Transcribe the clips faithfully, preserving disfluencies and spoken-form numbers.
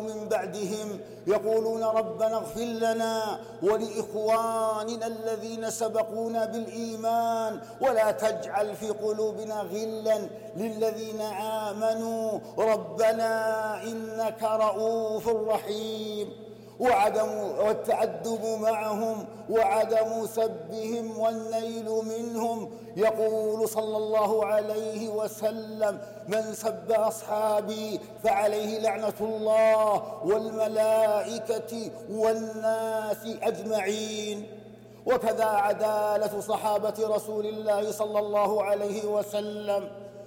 من بعدهم يقولون ربنا اغفر لنا ولإخواننا الذين سبقونا بالإيمان ولا تجعل في قلوبنا غلا للذين آمنوا ربنا إنك رؤوف رحيم. وعدم والتأدب معهم وعدم سبهم والنيل منهم. يقول صلى الله عليه وسلم من سب أصحابي فعليه لعنة الله والملائكة والناس أجمعين. وكذا عدالة صحابة رسول الله صلى الله عليه وسلم،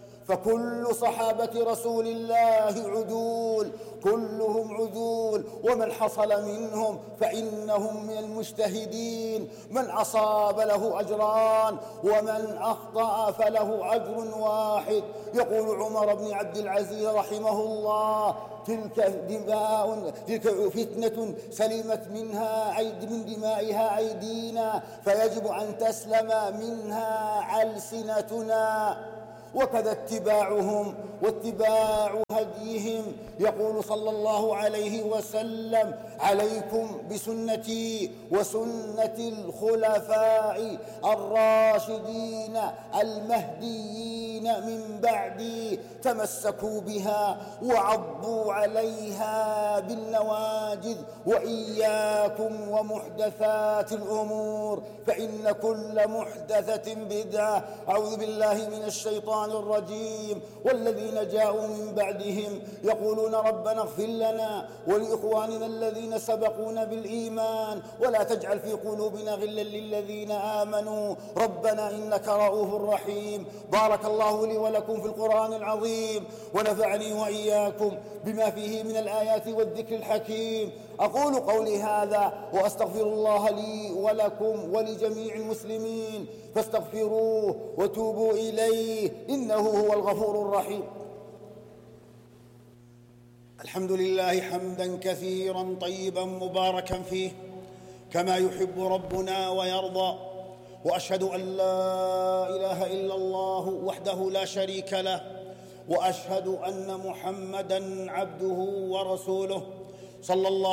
فكل صحابة رسول الله عدول، كلهم عدول، ومن حصل منهم فإنهم من المجتهدين، من أصاب له أجران ومن أخطأ فله أجر واحد. يقول عمر بن عبد العزيز رحمه الله تلك دماء تلك فتنة سلمت منها أيد من دمائها أيدينا فيجب أن تسلم منها ألسنتنا. وكذا اتباعهم واتباع هديهم. يقول صلى الله عليه وسلم عليكم بسنتي وسنة الخلفاء الراشدين المهديين من بعدي تمسكوا بها وعضوا عليها بالنواجذ وإياكم ومحدثات الأمور فإن كل محدثة بدعة. أعوذ بالله من الشيطان الرجيم. والذين جاءوا من بعدهم يقولون ربنا اغفر لنا ولإخواننا الذين سبقونا بالإيمان ولا تجعل في قلوبنا غلا للذين آمنوا ربنا إنك رؤوف رحيم. بارك الله لي ولكم في القرآن العظيم ونفعني وإياكم بما فيه من الآيات والذكر الحكيم. أقول قولي هذا وأستغفر الله لي ولكم ولجميع المسلمين فاستغفروه وتوبوا إليه إنه هو الغفور الرحيم. الحمد لله حمدا كثيرا طيبا مباركا فيه كما يحب ربنا ويرضى. وأشهد أن لا إله إلا الله وحده لا شريك له وأشهد أن محمدا عبده ورسوله صلى الله